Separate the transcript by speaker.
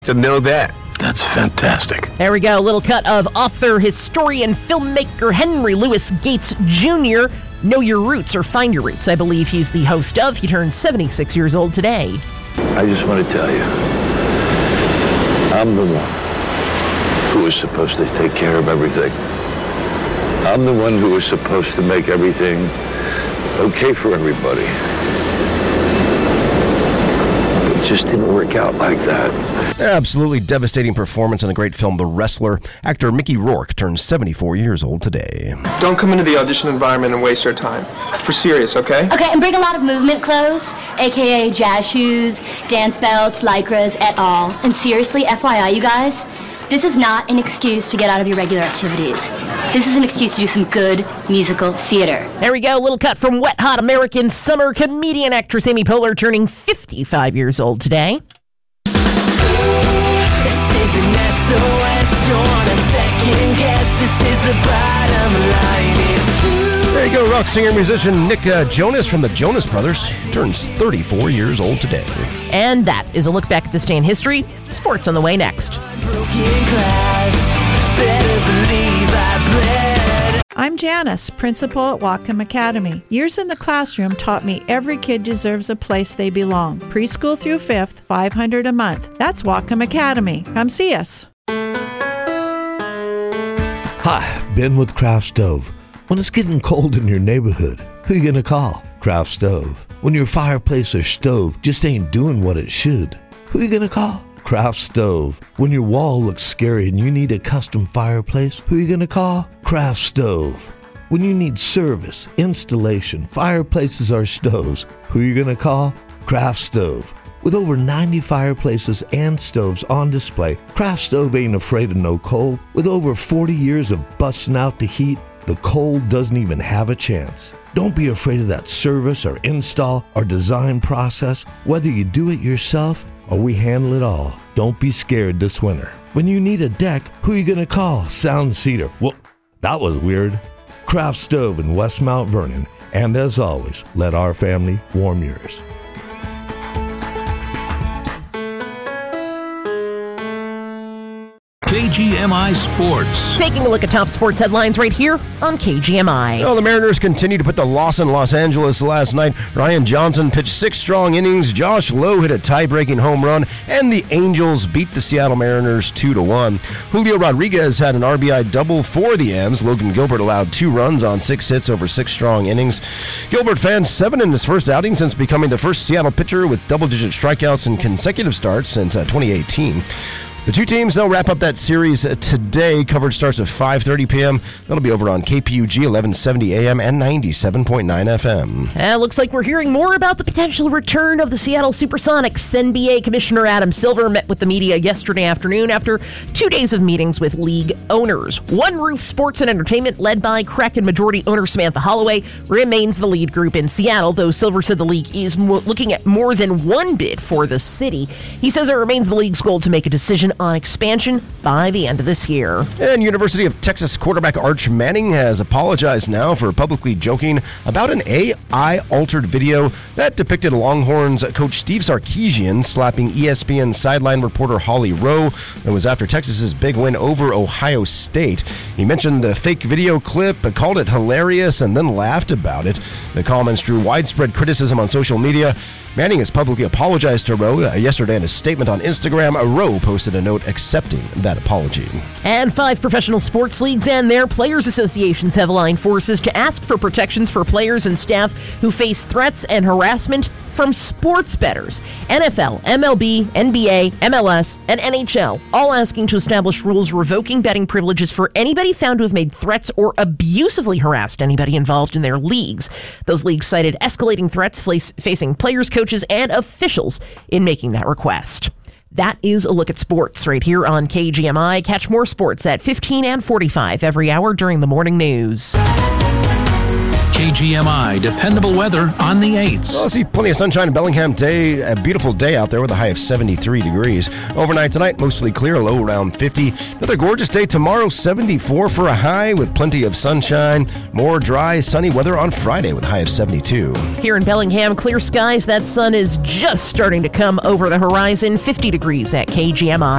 Speaker 1: To know that.
Speaker 2: That's fantastic.
Speaker 3: There we go. A little cut of author, historian, filmmaker Henry Louis Gates Jr. Know Your Roots or Find Your Roots, I believe he's the host of. He turns 76 years old today.
Speaker 4: I just want to tell you, I'm the one who is supposed to take care of everything. I'm the one who is supposed to make everything okay for everybody. It just didn't work out like that.
Speaker 5: Absolutely devastating performance in the great film The Wrestler. Actor Mickey Rourke turns 74 years old today.
Speaker 6: Don't come into the audition environment and waste our time. For serious, okay?
Speaker 7: Okay, and bring a lot of movement clothes, aka jazz shoes, dance belts, lycras, et al. And seriously, FYI, you guys, this is not an excuse to get out of your regular activities. This is an excuse to do some good musical theater.
Speaker 3: There we go. A little cut from Wet Hot American Summer. Comedian actress Amy Poehler turning 55 years old today.
Speaker 8: This is an SOS, don't want a second guess. This is the bottom line, it's true.
Speaker 5: There you go, rock singer musician Nick Jonas from the Jonas Brothers turns 34 years old today.
Speaker 3: And that is a look back at this day in history. Sports on the way next.
Speaker 9: I'm Janice, principal at Whatcom Academy. Years in the classroom taught me every kid deserves a place they belong. Preschool through 5th, $500 a month. That's Whatcom Academy. Come see us.
Speaker 10: Hi, Ben with Craft Stove. When it's getting cold in your neighborhood, who you gonna call? Craft Stove. When your fireplace or stove just ain't doing what it should, who you gonna call? Craft Stove. When your wall looks scary and you need a custom fireplace, who you gonna call? Craft Stove. When you need service, installation, fireplaces or stoves, who you gonna call? Craft Stove. With over 90 fireplaces and stoves on display, Craft Stove ain't afraid of no cold. With over 40 years of busting out the heat, the cold doesn't even have a chance. Don't be afraid of that service or install or design process. Whether you do it yourself or we handle it all, don't be scared this winter. When you need a deck, who you gonna call? Sound Cedar. Well, that was weird. Craft Stove in West Mount Vernon. And as always, let our family warm yours.
Speaker 2: KGMI Sports.
Speaker 3: Taking a look at top sports headlines right here on KGMI.
Speaker 5: Well, the Mariners continue to put the loss in Los Angeles last night. Ryan Johnson pitched 6 strong innings. Josh Lowe hit a tie-breaking home run, and the Angels beat the Seattle Mariners 2-1. Julio Rodriguez had an RBI double for the M's. Logan Gilbert allowed 2 runs on 6 hits over 6 strong innings. Gilbert fanned 7 in his first outing since becoming the first Seattle pitcher with double-digit strikeouts in consecutive starts since 2018. The two teams, they'll wrap up that series today. Coverage starts at 5:30 p.m. That'll be over on KPUG 1170 AM and 97.9 FM.
Speaker 3: It looks like we're hearing more about the potential return of the Seattle Supersonics. NBA Commissioner Adam Silver met with the media yesterday afternoon after 2 days of meetings with league owners. One Roof Sports and Entertainment, led by Kraken majority owner Samantha Holloway, remains the lead group in Seattle, though Silver said the league is looking at more than one bid for the city. He says it remains the league's goal to make a decision on expansion by the end of this year.
Speaker 5: And University of Texas quarterback Arch Manning has apologized now for publicly joking about an AI-altered video that depicted Longhorns coach Steve Sarkisian slapping ESPN sideline reporter Holly Rowe. It was after Texas's big win over Ohio State. He mentioned the fake video clip, called it hilarious, and then laughed about it. The comments drew widespread criticism on social media. Manning has publicly apologized to Rowe yesterday in a statement on Instagram. Rowe posted a note accepting that apology.
Speaker 3: And 5 professional sports leagues and their players' associations have aligned forces to ask for protections for players and staff who face threats and harassment from sports bettors. NFL, MLB, NBA, MLS, and NHL, all asking to establish rules revoking betting privileges for anybody found to have made threats or abusively harassed anybody involved in their leagues. Those leagues cited escalating threats facing players, coaches, and officials in making that request. That is a look at sports right here on KGMI. Catch more sports at 15 and 45 every hour during the morning news.
Speaker 2: KGMI, dependable weather on the 8s.
Speaker 5: Well, I see plenty of sunshine in Bellingham today. A beautiful day out there with a high of 73 degrees. Overnight tonight, mostly clear, low around 50. Another gorgeous day tomorrow, 74 for a high with plenty of sunshine. More dry, sunny weather on Friday with a high of 72.
Speaker 3: Here in Bellingham, clear skies. That sun is just starting to come over the horizon. 50 degrees at KGMI.